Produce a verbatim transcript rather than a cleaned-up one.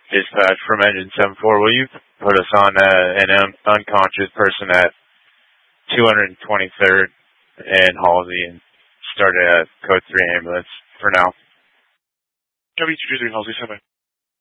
Dispatch from Engine seven four. Will you put us on uh, an un- unconscious person at two hundred twenty-third and Halsey and start a code three ambulance for now? W two three Halsey, seven.